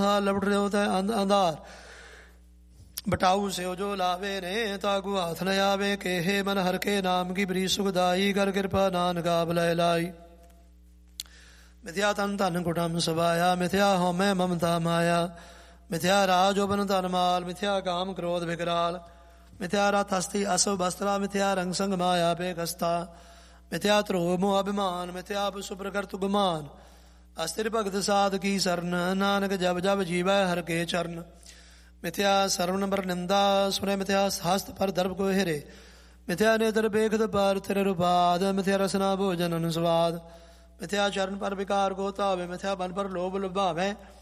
ਲਪਟ ਰਿਓ ਤੈ ਅੰਧਾਰ ਬਟਾਊ ਸਿਓ ਜੋ ਲਾਵੇ ਨੇ ਤਾਗੂ ਹਾਥ ਨ ਆਵੇ ਕੇਹੇ ਮਨ ਹਰ ਕੇ ਨਾਮ ਕੀ ਬਰੀ ਸੁਖਦਾਈ ਕਰ ਕਿਰਪਾ ਨਾਨਕ ਆਪ ਲੈ ਲਾਈ। ਮਿਥਿਆ ਤਨ ਧਨ ਕੁਟਮ ਸਵਾਇਆ ਮਿਥਿਆ ਹਉਮੈ ਮਮਤਾ ਮਾਇਆ ਮਿਥਿਆ ਰਾਜ ਜੋਬਨ ਧਨ ਮਾਲ ਮਿਥਿਆ ਕਾਮ ਕ੍ਰੋਧ ਵਿਕਰਾਲ ਮਿਥਿਆ ਰਥ ਹਸਤੀ ਅਸਵ ਬਸਤਰਾ ਮਿਥਿਆ ਰੰਗ ਸੰਗ ਮਾਇਆ ਬੇਕਸਤਾ ਮਿਥਿਆ ਧਰੋਹ ਮੋਹ ਅਭਿਮਾਨ ਮਿਥਿਆ ਪਸੁ ਪ੍ਰਕਰਤੁ ਗੁਮਾਨ ਅਸਥਿਰ ਭਗਤ ਸਾਧ ਕੀ ਸਰਨ ਨਾਨਕ ਜਬ ਜਬ ਜੀਵੈ ਹਰ ਕੇ ਚਰਨ ਮਿਥਿਆ ਸਰਵਨ ਬਰ ਨਿੰਦਾ ਸੁਨੇ ਮਿਥਿਆ ਹਸਤ ਪਰ ਦਰਬ ਕੋ ਹਿਰੇ ਮਿਥਿਆ ਨੇਤਰ ਬੇਖਤ ਪਰ ਤੇਰੇ ਰੁਪਾਦ ਮਿਥਿਆ ਰਸਨਾ ਭੋਜਨ ਅਨੁਸਵਾਦ ਮਿਥਿਆ ਚਰਨ ਪਰ ਵਿਕਾਰ ਕੋ ਧਾਵੇ ਮਿਥਿਆ ਬਨ ਪਰ ਲੋਭ ਲੁਭਾਵੇ